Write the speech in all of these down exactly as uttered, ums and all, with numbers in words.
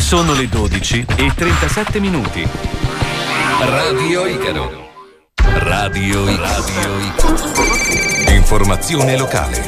Sono le dodici e trentasette minuti. Radio Icaro. Radio Icaro. Radio Icaro. Informazione locale.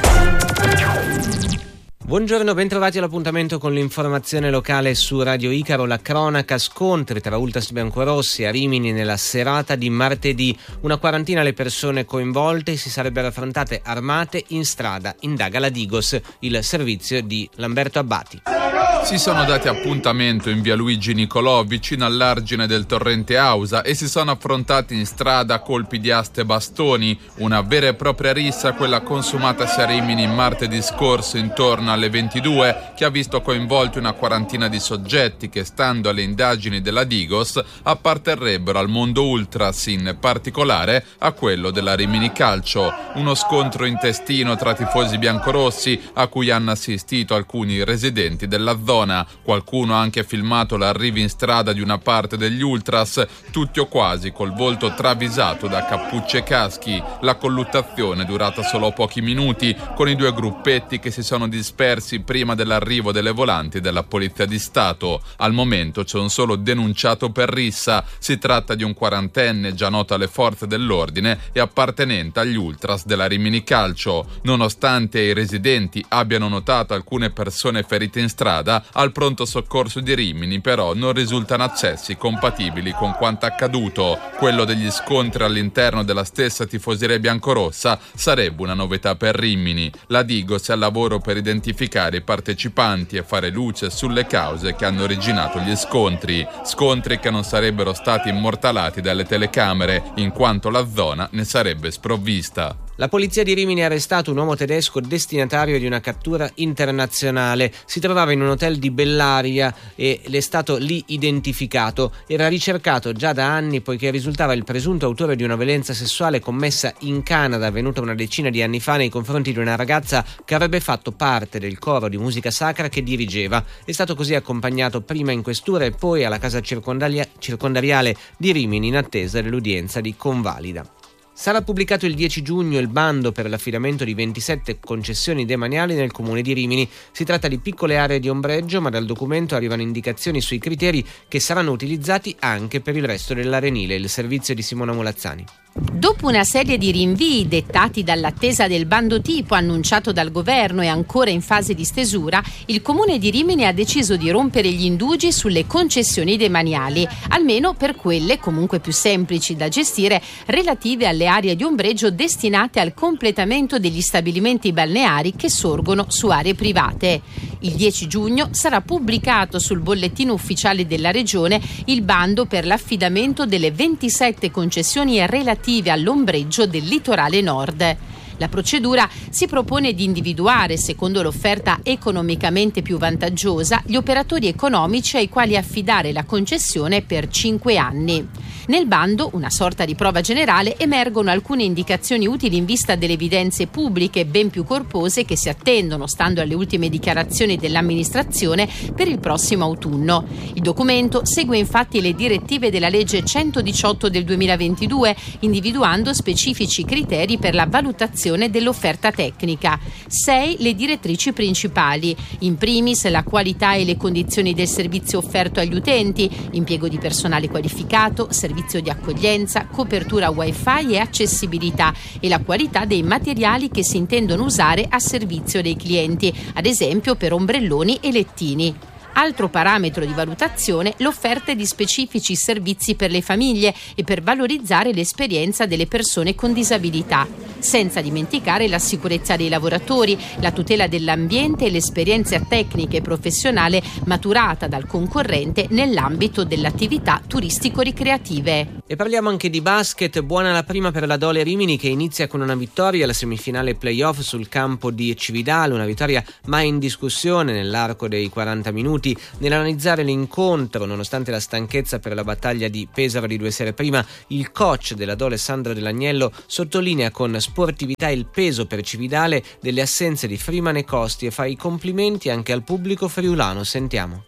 Buongiorno, bentrovati all'appuntamento con l'informazione locale su Radio Icaro. La cronaca: scontri tra Ultras biancorossi a Rimini nella serata di martedì. Una quarantina le persone coinvolte, si sarebbero affrontate armate in strada. Indaga la Digos, il servizio di Lamberto Abbati. Si sono dati appuntamento in via Luigi Nicolò, vicino all'argine del torrente Ausa, e si sono affrontati in strada a colpi di aste e bastoni. Una vera e propria rissa, quella consumatasi a Rimini martedì scorso intorno alle ventidue, che ha visto coinvolti una quarantina di soggetti che, stando alle indagini della Digos, apparterrebbero al mondo ultras, in particolare a quello della Rimini Calcio. Uno scontro intestino tra tifosi biancorossi a cui hanno assistito alcuni residenti della zona. Qualcuno ha anche filmato l'arrivo in strada di una parte degli ultras, tutti o quasi col volto travisato da cappucce e caschi. La colluttazione è durata solo pochi minuti, con i due gruppetti che si sono dispersi prima dell'arrivo delle volanti della Polizia di Stato. Al momento c'è un solo denunciato per rissa. Si tratta di un quarantenne già noto alle forze dell'ordine e appartenente agli ultras della Rimini Calcio. Nonostante i residenti abbiano notato alcune persone ferite in strada, al pronto soccorso di Rimini però non risultano accessi compatibili con quanto accaduto. Quello degli scontri all'interno della stessa tifoseria biancorossa sarebbe una novità per Rimini. La Digos è al lavoro per identificare i partecipanti e fare luce sulle cause che hanno originato gli scontri. Scontri che non sarebbero stati immortalati dalle telecamere, in quanto la zona ne sarebbe sprovvista. La polizia di Rimini ha arrestato un uomo tedesco destinatario di una cattura internazionale. Si trovava in un hotel di Bellaria e è stato lì identificato. Era ricercato già da anni poiché risultava il presunto autore di una violenza sessuale commessa in Canada, avvenuta una decina di anni fa nei confronti di una ragazza che avrebbe fatto parte del coro di musica sacra che dirigeva. È stato così accompagnato prima in questura e poi alla casa circondaria- circondariale di Rimini in attesa dell'udienza di convalida. Sarà pubblicato il dieci giugno il bando per l'affidamento di ventisette concessioni demaniali nel comune di Rimini. Si tratta di piccole aree di ombreggio, ma dal documento arrivano indicazioni sui criteri che saranno utilizzati anche per il resto dell'arenile. Il servizio di Simona Molazzani. Dopo una serie di rinvii dettati dall'attesa del bando tipo annunciato dal governo e ancora in fase di stesura, il comune di Rimini ha deciso di rompere gli indugi sulle concessioni demaniali, almeno per quelle comunque più semplici da gestire, relative alle aree di ombreggio destinate al completamento degli stabilimenti balneari che sorgono su aree private. Il dieci giugno sarà pubblicato sul bollettino ufficiale della regione il bando per l'affidamento delle ventisette concessioni relative all'ombreggio del litorale nord. La procedura si propone di individuare, secondo l'offerta economicamente più vantaggiosa, gli operatori economici ai quali affidare la concessione per cinque anni. Nel bando, una sorta di prova generale, emergono alcune indicazioni utili in vista delle evidenze pubbliche ben più corpose che si attendono, stando alle ultime dichiarazioni dell'amministrazione, per il prossimo autunno. Il documento segue infatti le direttive della legge centodiciotto del duemilaventidue, individuando specifici criteri per la valutazione dell'offerta tecnica. Sei le direttrici principali: in primis la qualità e le condizioni del servizio offerto agli utenti, impiego di personale qualificato, servizio di accoglienza, copertura wifi e accessibilità, e la qualità dei materiali che si intendono usare a servizio dei clienti, ad esempio per ombrelloni e lettini. Altro parametro di valutazione, l'offerta di specifici servizi per le famiglie e per valorizzare l'esperienza delle persone con disabilità, senza dimenticare la sicurezza dei lavoratori, la tutela dell'ambiente e l'esperienza tecnica e professionale maturata dal concorrente nell'ambito delle attività turistico-ricreative. E parliamo anche di basket. Buona la prima per la Dole Rimini, che inizia con una vittoria alla semifinale playoff sul campo di Cividale, una vittoria mai in discussione nell'arco dei quaranta minuti. Nell'analizzare l'incontro, nonostante la stanchezza per la battaglia di Pesaro di due sere prima, il coach della Dole, Sandro Dell'Agnello, sottolinea con sportività il peso per Cividale delle assenze di Freeman e Costi e fa i complimenti anche al pubblico friulano. Sentiamo.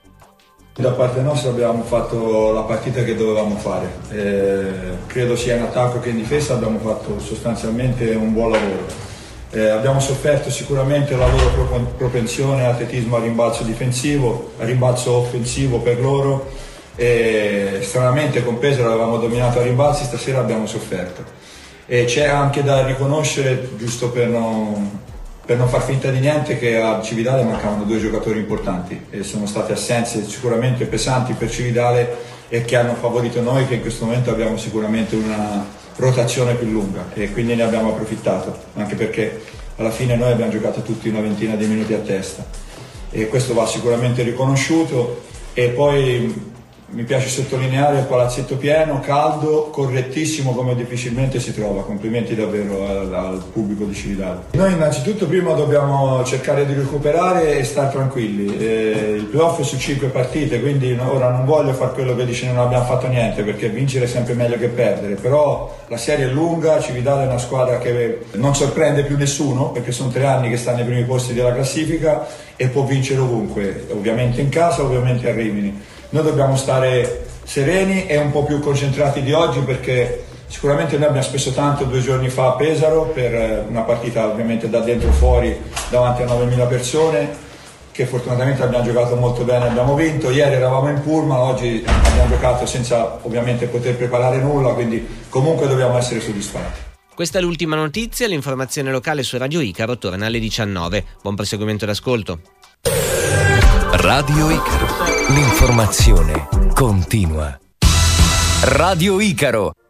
Da parte nostra abbiamo fatto la partita che dovevamo fare, eh, credo sia in attacco che in difesa abbiamo fatto sostanzialmente un buon lavoro. Eh, abbiamo sofferto sicuramente la loro pro- propensione all'atletismo a rimbalzo difensivo, a rimbalzo offensivo per loro, e stranamente con Pesaro avevamo dominato a rimbalzi, stasera abbiamo sofferto. E c'è anche da riconoscere, giusto per non, per non far finta di niente, che a Cividale mancavano due giocatori importanti e sono state assenze sicuramente pesanti per Cividale e che hanno favorito noi, che in questo momento abbiamo sicuramente una rotazione più lunga, e quindi ne abbiamo approfittato, anche perché alla fine noi abbiamo giocato tutti una ventina di minuti a testa e questo va sicuramente riconosciuto. E poi mi piace sottolineare il palazzetto pieno, caldo, correttissimo, come difficilmente si trova. Complimenti davvero al, al pubblico di Cividale. Noi innanzitutto prima dobbiamo cercare di recuperare e stare tranquilli. Eh, il playoff è su cinque partite, quindi ora non voglio fare quello che dice non abbiamo fatto niente, perché vincere è sempre meglio che perdere, però la serie è lunga, Cividale è una squadra che non sorprende più nessuno, perché sono tre anni che sta nei primi posti della classifica e può vincere ovunque, ovviamente in casa, ovviamente a Rimini. Noi dobbiamo stare sereni e un po' più concentrati di oggi, perché sicuramente noi abbiamo speso tanto due giorni fa a Pesaro per una partita ovviamente da dentro fuori davanti a novemila persone, che fortunatamente abbiamo giocato molto bene, abbiamo vinto. Ieri eravamo in pullman, oggi abbiamo giocato senza ovviamente poter preparare nulla, quindi comunque dobbiamo essere soddisfatti. Questa è l'ultima notizia, l'informazione locale su Radio Icaro torna alle diciannove. Buon proseguimento d'ascolto. Radio Icaro. L'informazione continua. Radio Icaro.